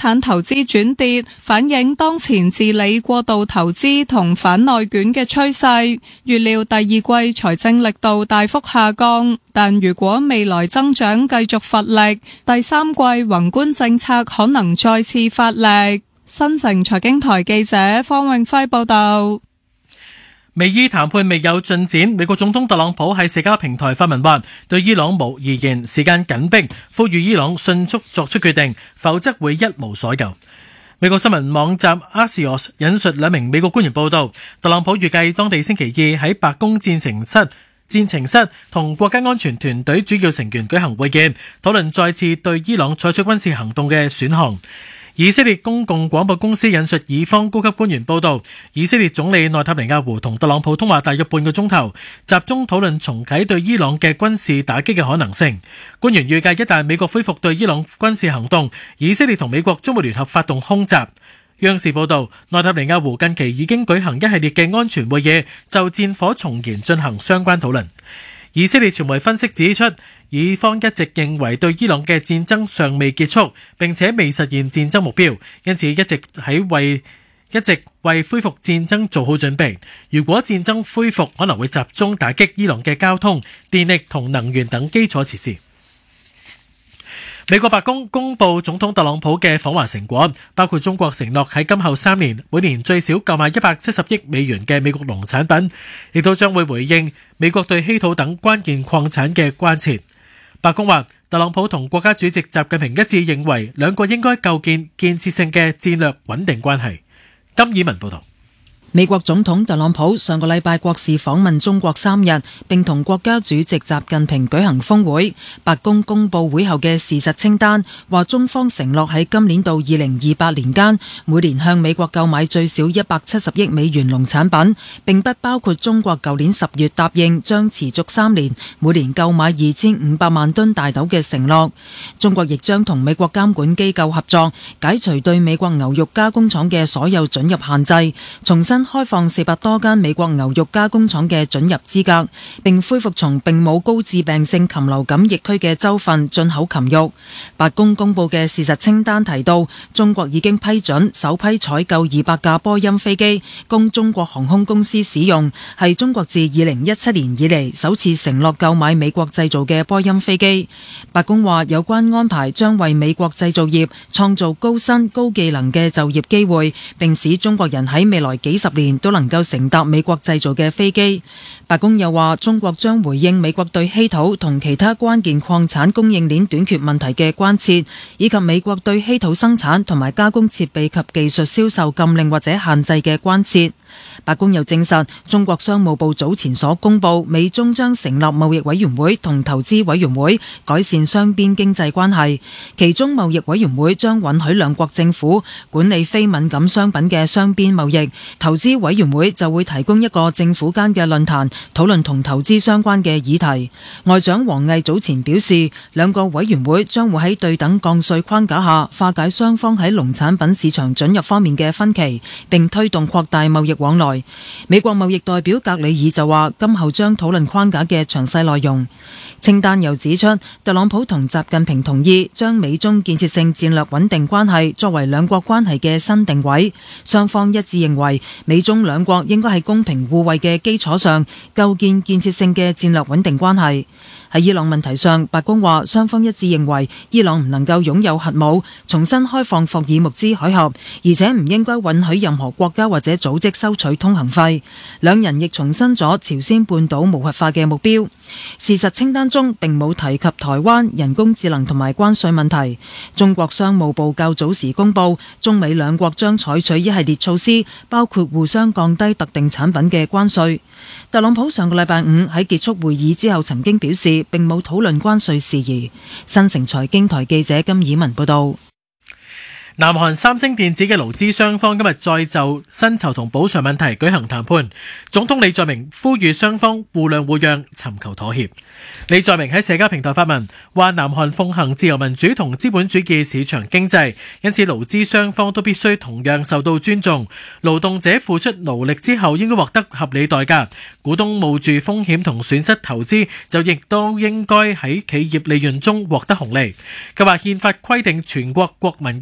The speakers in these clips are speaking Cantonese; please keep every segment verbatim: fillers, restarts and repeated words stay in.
產投資轉跌，反映當前治理過度投資同反內卷嘅趨勢。預料第二季財政力度大幅下降，但如果未來增長繼續乏力，第三季宏觀政策可能再次發力。新城財經台記者方永輝報道。 美伊談判未有進展，美國總統特朗普喺社交平台發文話，對伊朗無而言時間緊迫，呼籲伊朗迅速作出決定，否則會一無所有。美國新聞網站 Axios 引述兩名美國官員報道，特朗普預計當地星期二喺白宮戰情室戰情室同國家安全團隊主要成員舉行會見，討論再次對伊朗採取軍事行動嘅選項。以色列公共廣播公司引述以方高級官員報道，以色列總理內塔尼亞胡同特朗普通話大約半個鐘頭，集中討論重啟對伊朗嘅軍事打擊嘅可能性。官員預計一旦美國恢復對伊朗軍事行動，以色列同美國將會聯合發動空襲。央視報道，內塔尼亞胡近期已經舉行一系列嘅安全會議，就戰火重燃進行相關討論。以色列傳媒分析指出，以方一直認為對伊朗嘅戰爭尚未結束，並且未實現戰爭目標，因此一直喺為一直為恢復戰爭做好準備。如果戰爭恢復，可能會集中打擊伊朗嘅交通、電力同能源等基礎設施。美國白宮公布總統特朗普嘅訪華成果，包括中國承諾喺今後三年每年最少購買一百七十億美元嘅美國農產品，亦都將會回應美國對稀土等關鍵礦產嘅關切。白宮話，特朗普同國家主席習近平一致認為，兩國應該構建建設性嘅戰略穩定關係。金以文報道。 美國總統特朗普上個禮拜國事訪問中國三日，並同國家主席習近平舉行峰會。白宮公布會後嘅事實清單，話中方承諾喺今年到二零二八年間，每年向美國購買最少一百七十億美元農產品，並不包括中國舊年十月答應將持續三年每年購買二千五百萬噸大豆嘅承諾。中國亦將同美國監管機構合作，解除對美國牛肉加工廠嘅所有准入限制，重新開放四百多間美國牛肉加工廠嘅准入資格，並恢復從並冇高致病性禽流感疫區嘅州份進口禽肉。白宮公布嘅事實清單提到，中國已經批准首批採購二百架波音飛機，供中國航空公司使用，係中國自二零一七年以嚟首次承諾購買美國製造嘅波音飛機。白宮話，有關安排將為美國製造業創造高薪高技能嘅就業機會，並使中國人喺未來幾十年都能夠乘搭美國製造嘅飛機。白宮又話，中國將回應美國對稀土同其他關鍵礦產供應鏈短缺問題嘅關切，以及美國對稀土生產同埋加工設備及技術銷售禁令或者限制嘅關切。白宮又證實，中國商務部早前所公布，美中將成立貿易委員會同投資委員會，改善雙邊經濟關係。其中貿易委員會將允許兩國政府管理非敏感商品嘅雙邊貿易，投資委員會就會提供一個政府間嘅論壇，討論同投資相關嘅議題。外長王毅早前表示，兩個委員會將會喺對等降稅框架下，化解雙方喺農產品市場准入方面嘅分歧，並推動擴大貿易往來。美國貿易代表格里爾就話，今後將討論框架嘅詳細內容。清單又指出，特朗普同習近平同意將美中建設性戰略穩定關係作為兩國關係嘅新定位，雙方一致認為美中兩國應該喺公平互惠嘅基礎上構建建設性嘅戰略穩定關係。喺伊朗問題上，白宮話雙方一致認為伊朗唔能夠擁有核武，重新開放霍爾木茲海峽，而且唔應該允許任何國家或者組織收取通行費。兩人亦重申咗朝鮮半島無核化嘅目標。事實清單中並冇提及台灣、人工智能同埋關稅問題。中國商務部較早時公布，中美兩國將採取一系列措施，包括互相降低特定產品嘅關稅。特朗普上個禮拜五喺結束會議之後曾經表示，並冇討論關稅事宜。新城財經台記者金以文報道。 南韓三星電子嘅勞資雙方今日再就薪酬同補償問題舉行談判，總統李在明呼籲雙方互諒互讓，尋求妥協。李在明喺社交平台發文話，南韓奉行自由民主同資本主義市場經濟，因此勞資雙方都必須同樣受到尊重，勞動者付出勞力之後應該獲得合理代價，股東冒住風險同損失投資就亦都應該喺企業利潤中獲得紅利。佢話憲法規定全國國民嘅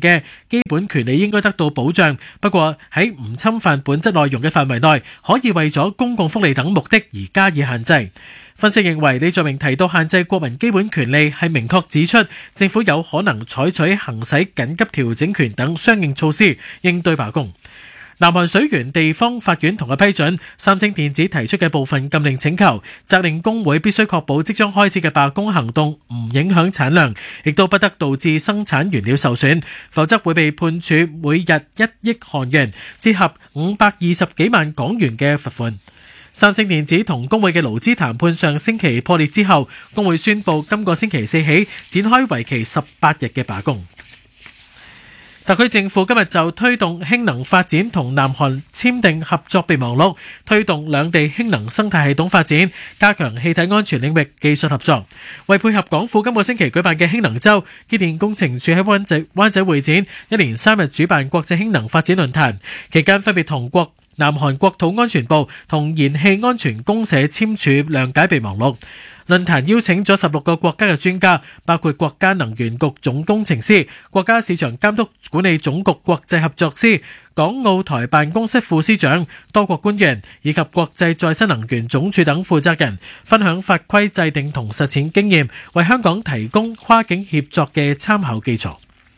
基本權利應該得到保障，不過喺唔侵犯本質內容嘅範圍內，可以為咗公共福利等目的而加以限制。分析認為，李在明提到限制國民基本權利，係明確指出政府有可能採取行使緊急調整權等相應措施應對罷工。南韓水源地方法院同佢批准三星電子提出嘅部分禁令請求，責令工會必須確保即將開始嘅罷工行動唔影響產量，亦都不得導致生產原料受損，否則會被判處每日一億韓元，折合五百二十幾萬港元嘅罰款。三星電子同工會嘅勞資談判上星期破裂之後，工會宣布今個星期四起展開為期十八日嘅罷工。特區政府今日就推動氫能發展同南韓簽訂合作備忘錄，推動兩地氫能生態系統發展，加強氣體安全領域技術合作。為配合港府今個星期舉辦嘅氫能週，機電工程署喺灣仔灣仔會展一連三日主辦國際氫能發展論壇，期間分別同國南韓國土安全部同燃氣安全公社簽署諒解備忘錄。論壇邀請咗十六個國家嘅專家，包括國家能源局總工程師、國家市場監督管理總局國際合作司、港澳台辦公室副司長、多國官員以及國際再生能源總署等負責人，分享法規制定同實踐經驗，為香港提供跨境協作嘅參考基礎。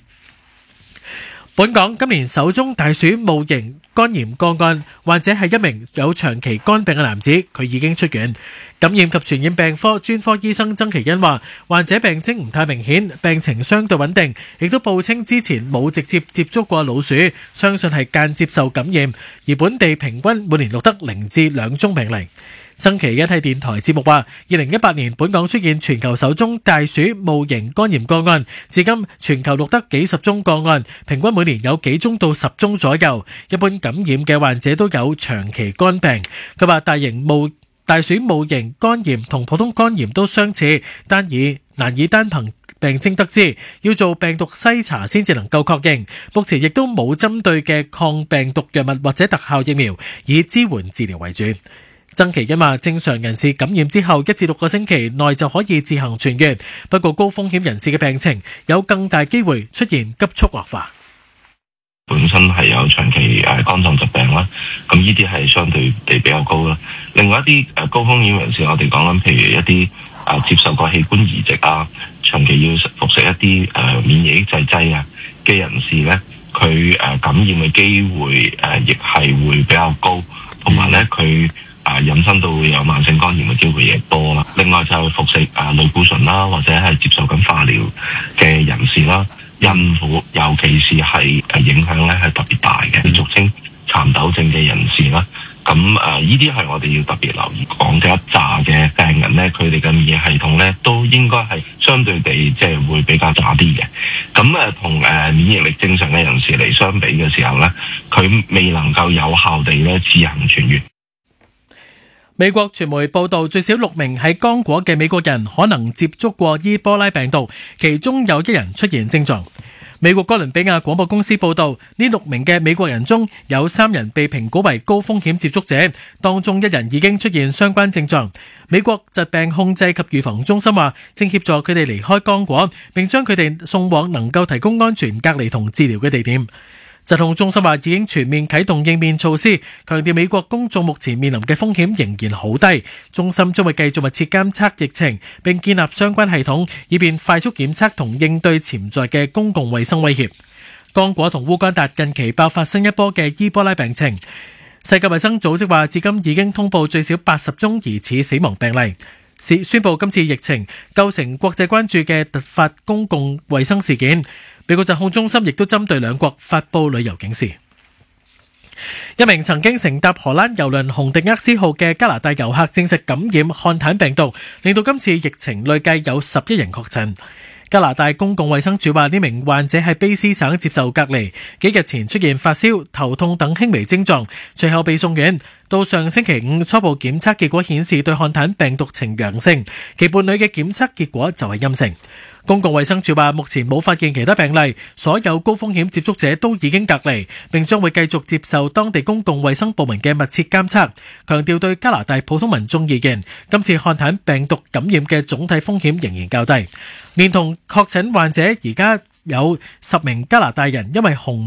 本港今年首宗大鼠戊型肝炎個案，患者係一名有長期肝病嘅男子，佢已經出院。感染及傳染病科專科醫生曾其恩話，患者病徵唔太明顯，病情相對穩定，亦都報稱之前冇直接接觸過老鼠，相信係間接受感染。而本地平均每年錄得零至兩宗病例。曾其恩喺電台節目話，二零一八年本港出現全球首宗大鼠戊型肝炎個案，至今全球錄得幾十宗個案，平均每年有幾宗到十宗左右。一般感染嘅患者都有長期肝病。佢話大型戊大鼠戊型肝炎同普通肝炎都相似，但以難以單憑病徵得知，要做病毒篩查先至能夠確認。目前亦都冇針對嘅抗病毒藥物或者特效疫苗，以支援治療為主。曾其恩話，正常人士感染之後一至六個星期內就可以自行痊癒，不過高風險人士嘅病情有更大機會出現急速惡化。 本身係有長期誒肝臟疾病啦，咁呢啲係相對地比較高啦。另外一啲誒高風險人士，我哋講緊譬如一啲誒接受過器官移植啊，長期要服食一啲誒免疫抑制劑啊嘅人士咧，佢誒感染嘅機會誒亦係會比較高，同埋咧佢啊引申到會有慢性肝炎嘅機會亦多啦。另外就係服食啊類固醇啦，或者係接受緊化療嘅人士啦。孕婦尤其是係誒影響咧係特別大嘅，俗稱蠶豆症嘅人士啦。咁誒呢啲係我哋要特別留意講嘅一紮嘅病人咧，佢哋嘅免疫系統咧都應該係相對地即係會比較差啲嘅。咁誒同誒免疫力正常嘅人士嚟相比嘅時候咧，佢未能夠有效地咧自行痊癒。 美國傳媒報道，最少六名喺剛果嘅美國人可能接觸過伊波拉病毒，其中有一人出現症狀。美國哥倫比亞廣播公司報道，呢六名嘅美國人中有三人被評估為高風險接觸者，當中一人已經出現相關症狀。美國疾病控制及預防中心話，正協助佢哋離開剛果，並將佢哋送往能夠提供安全隔離同治療嘅地點。疾控中心話已經全面啟動應變措施，強調美國公眾目前面臨嘅風險仍然好低。中心將會繼續密切監測疫情，並建立相關系統，以便快速檢測同應對潛在嘅公共衛生威脅。剛果同烏干達近期爆發新一波嘅伊波拉病情。世界衛生組織話，至今已經通報最少八十宗疑似死亡病例，宣布今次疫情構成國際關注嘅突發公共衛生事件。美國疾控中心亦都針對兩國發布旅遊警示。一名曾經乘搭荷蘭郵輪紅迪厄斯號嘅加拿大遊客證實感染漢坦病毒，令到今次疫情累計有十一人確診。加拿大公共衛生署話，呢名患者喺卑斯省接受隔離，幾日前出現發燒、頭痛等輕微症狀，隨後被送院。到上星期五，初步檢測結果顯示對漢坦病毒呈陽性，其伴侶嘅檢測結果就係陰性。 公共衛生署話，目前冇發現其他病例，所有高風險接觸者都已經隔離，並將會繼續接受當地公共衛生部門嘅密切監測。強調對加拿大普通民眾而言，今次漢坦病毒感染嘅總體風險仍然較低。連同確診患者，而家有十名加拿大人因為紅